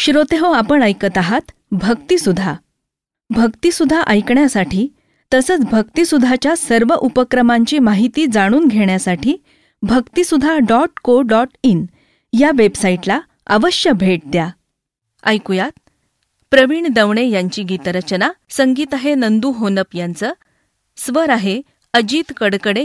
श्रोतेहो, आपण ऐकत आहात भक्तिसुधा. भक्तिसुधा ऐकण्यासाठी तसंच भक्तिसुधाच्या सर्व उपक्रमांची माहिती जाणून घेण्यासाठी भक्तिसुधा.co.in या वेबसाईटला अवश्य भेट द्या. ऐकूयात प्रवीण दवणे यांची गीतरचना. संगीत आहे नंदू होनप यांचं. स्वर आहे अजित कडकडे